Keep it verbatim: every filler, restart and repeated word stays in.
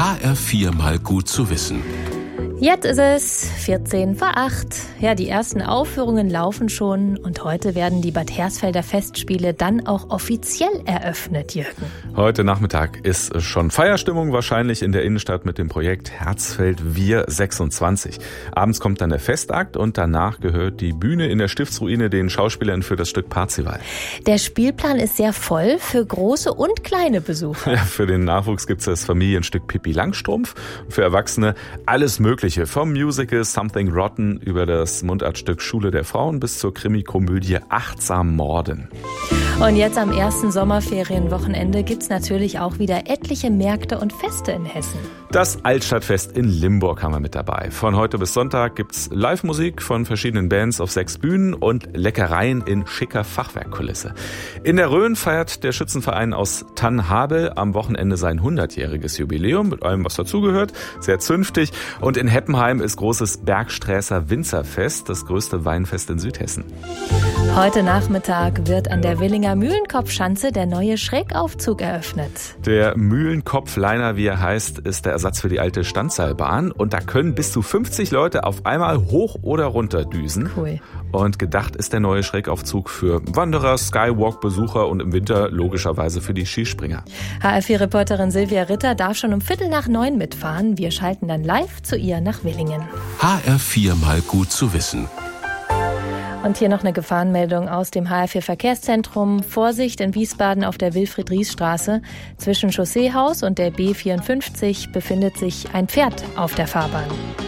H R vier mal gut zu wissen. Jetzt ist es vierzehn vor acht. Ja, die ersten Aufführungen laufen schon und heute werden die Bad Hersfelder Festspiele dann auch offiziell eröffnet, Jürgen. Heute Nachmittag ist schon Feierstimmung, wahrscheinlich in der Innenstadt mit dem Projekt Herzfeld Wir sechsundzwanzig. Abends kommt dann der Festakt und danach gehört die Bühne in der Stiftsruine den Schauspielern für das Stück Parzival. Der Spielplan ist sehr voll für große und kleine Besucher. Ja, für den Nachwuchs gibt es das Familienstück Pippi Langstrumpf, für Erwachsene alles Mögliche. Vom Musical Something Rotten über das Mundartstück Schule der Frauen bis zur Krimikomödie Achtsam Morden. Und jetzt am ersten Sommerferienwochenende gibt's natürlich auch wieder etliche Märkte und Feste in Hessen. Das Altstadtfest in Limburg haben wir mit dabei. Von heute bis Sonntag gibt's Live-Musik von verschiedenen Bands auf sechs Bühnen und Leckereien in schicker Fachwerkkulisse. In der Rhön feiert der Schützenverein aus Tannhabel am Wochenende sein hundertjähriges Jubiläum mit allem, was dazugehört. Sehr zünftig. Und in Heppenheim ist großes Bergsträßer Winzerfest, das größte Weinfest in Südhessen. Heute Nachmittag wird an der Willinger Mühlenkopfschanze der neue Schrägaufzug eröffnet. Der Mühlenkopfliner, wie er heißt, ist der Ersatz für die alte Standseilbahn. Und da können bis zu fünfzig Leute auf einmal hoch oder runter düsen. Cool. Und gedacht ist der neue Schrägaufzug für Wanderer, Skywalk-Besucher und im Winter logischerweise für die Skispringer. H R vier Reporterin Silvia Ritter darf schon um Viertel nach neun mitfahren. Wir schalten dann live zu ihr nach Willingen. H R vier mal gut zu wissen. Und hier noch eine Gefahrenmeldung aus dem H R vier Verkehrszentrum. Vorsicht in Wiesbaden auf der Wilfried-Ries-Straße. Zwischen Chausseehaus und der B vierundfünfzig befindet sich ein Pferd auf der Fahrbahn.